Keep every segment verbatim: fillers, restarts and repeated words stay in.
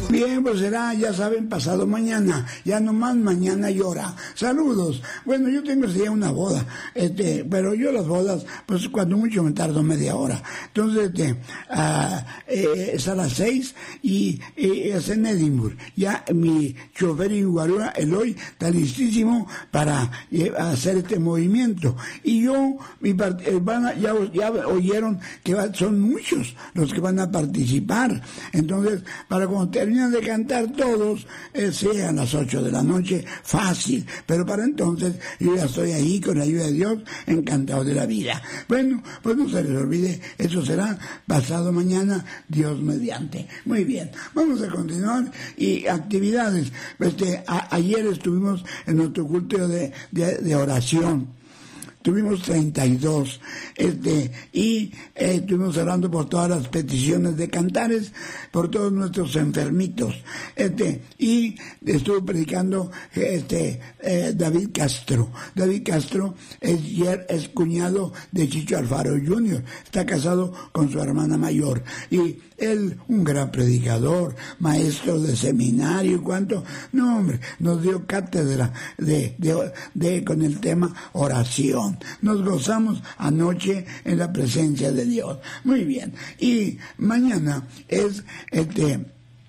Bien, pues será, ya saben, pasado mañana, ya nomás mañana llora. Saludos. Bueno, yo tengo ese día una boda, este, pero yo las bodas, pues cuando mucho me tardo media hora. Entonces, este, uh, eh, es a las seis y eh, es en Edimburgo. Ya mi chofer en Guarura, Eloy, está listísimo para eh, hacer este movimiento. Y yo, mi part eh, van a, ya, ya oyeron que va, son muchos los que van a participar. Entonces, para cuando terminen de cantar todos, eh, sea a las ocho de la noche, fácil, pero para entonces yo ya estoy ahí con la ayuda de Dios, encantado de la vida. Bueno, pues no se les olvide, eso será pasado mañana, Dios mediante. Muy bien, vamos a continuar y actividades. Este, a, ayer estuvimos en nuestro culto de, de, de oración. Tuvimos treinta y dos, este, y eh, estuvimos orando por todas las peticiones de Cantares, por todos nuestros enfermitos, este, y estuvo predicando este eh, David Castro. David Castro es, es cuñado de Chicho Alfaro junior, está casado con su hermana mayor, y él, un gran predicador, maestro de seminario y cuánto, no hombre, nos dio cátedra de, de, de, con el tema oración. Nos gozamos anoche en la presencia de Dios. Muy bien. Y mañana es este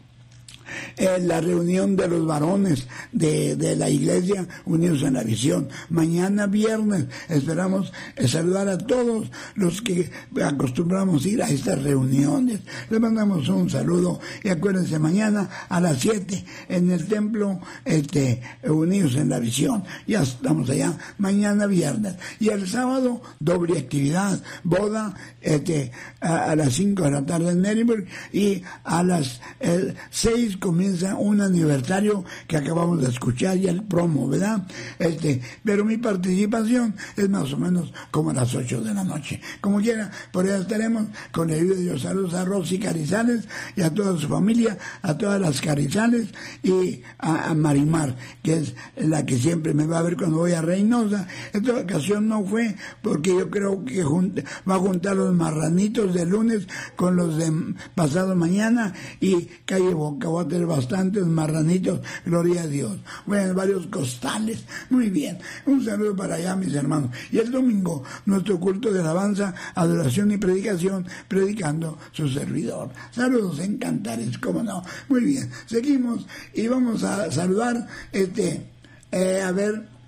Eh, la reunión de los varones de, de la iglesia unidos en la visión. Mañana viernes esperamos eh, saludar a todos los que acostumbramos ir a estas reuniones. Les mandamos un saludo y acuérdense, mañana a las siete en el templo este, unidos en la visión. Ya estamos allá, mañana viernes. Y el sábado, doble actividad, boda este, a, a las cinco de la tarde en Edimburgo, y a las eh, seis comienza un aniversario que acabamos de escuchar, ya el promo, ¿verdad? Este, pero mi participación es más o menos como a las ocho de la noche. Como quiera, por allá estaremos con el ayuda de Dios. Saludos a Rosy Carizales y a toda su familia, a todas las Carizales y a, a Marimar, que es la que siempre me va a ver cuando voy a Reynosa. Esta ocasión no fue porque yo creo que junta, va a juntar los marranitos de lunes con los de pasado mañana, y calle Boca va a tener bastantes marranitos, gloria a Dios. Bueno, varios costales. Muy bien. Un saludo para allá, mis hermanos. Y el domingo, nuestro culto de alabanza, adoración y predicación, predicando su servidor. Saludos en Cantares, cómo no. Muy bien. Seguimos y vamos a saludar, este, eh, a ver,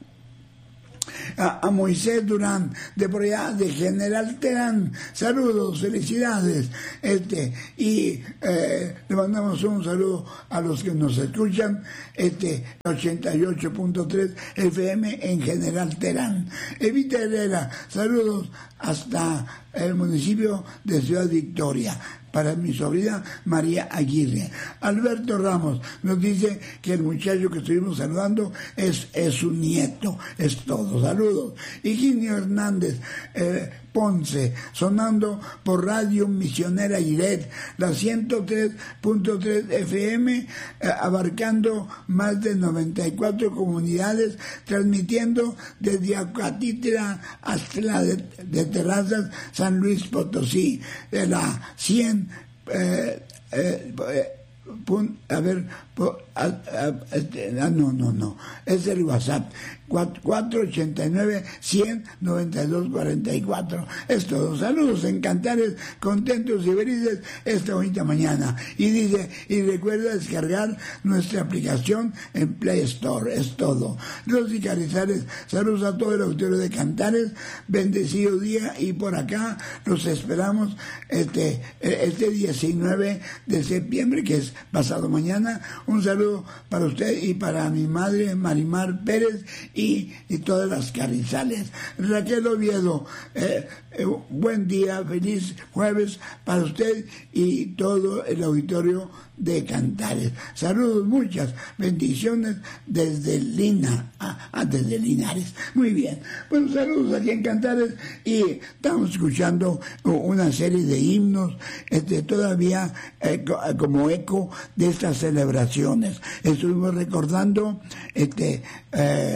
A, a Moisés Durán, de por allá, de General Terán. Saludos, felicidades. Este, y eh, le mandamos un saludo a los que nos escuchan, este, ochenta y ocho punto tres F M en General Terán. Evita Herrera, saludos hasta el municipio de Ciudad Victoria. Para mi sobrina María Aguirre. Alberto Ramos nos dice que el muchacho que estuvimos saludando es, es su nieto. Es todo. Saludos. Higinio Hernández eh, Ponce, sonando por Radio Misionera Iret, la ciento tres punto tres F M, eh, abarcando más de noventa y cuatro comunidades, transmitiendo desde Acatitla hasta la de, de Terrazas, San Luis Potosí, de la cien, eh, eh, eh, Pun, a ver, po, a, a, este, ah, no, no, no, es el WhatsApp, cuatro ocho nueve, cien, noventa y dos, cuarenta y cuatro. Es todo. Saludos en Cantares, contentos y felices esta bonita mañana. Y dice, y recuerda descargar nuestra aplicación en Play Store. Es todo. Rosy Carizales, saludos a todo el auditorio de Cantares, bendecido día, y por acá los esperamos este, este diecinueve de septiembre, que es pasado mañana. Un saludo para usted y para mi madre Marimar Pérez y, y todas las Carizales. Raquel Oviedo, eh, eh, buen día, feliz jueves para usted y todo el auditorio de Cantares. Saludos, muchas bendiciones desde Lina, ah, ah, desde Linares. Muy bien, pues saludos aquí en Cantares, y estamos escuchando una serie de himnos este, todavía eh, como eco de estas celebraciones. Estuvimos recordando este eh,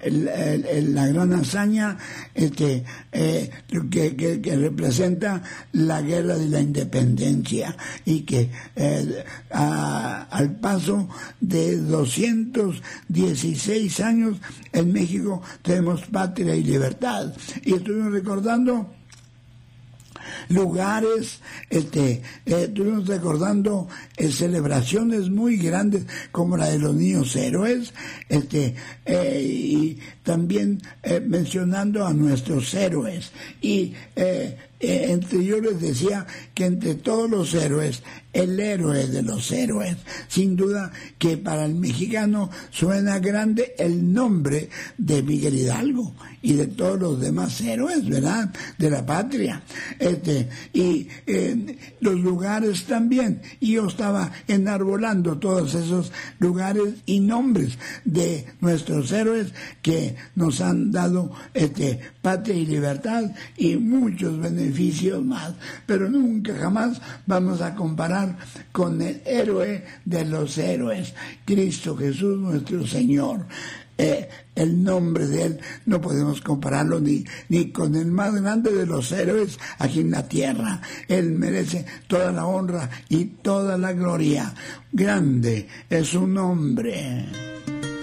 el, el, el, la gran hazaña este, eh, que, que, que representa la guerra de la independencia y que eh, a, al paso de doscientos dieciséis años en México tenemos patria y libertad. Y estuvimos recordando lugares, este, eh, estuvimos recordando eh, celebraciones muy grandes como la de los niños héroes, este, eh, y también eh, mencionando a nuestros héroes. Y eh, eh, entre yo les decía que entre todos los héroes, el héroe de los héroes, sin duda que para el mexicano suena grande el nombre de Miguel Hidalgo y de todos los demás héroes, ¿verdad?, de la patria. Este, y eh, los lugares también. Y yo estaba enarbolando todos esos lugares y nombres de nuestros héroes que nos han dado este, patria y libertad y muchos beneficios más. Pero nunca jamás vamos a comparar con el héroe de los héroes, Cristo Jesús nuestro Señor. Eh, el nombre de Él no podemos compararlo ni, ni con el más grande de los héroes aquí en la tierra. Él merece toda la honra y toda la gloria. Grande es su nombre.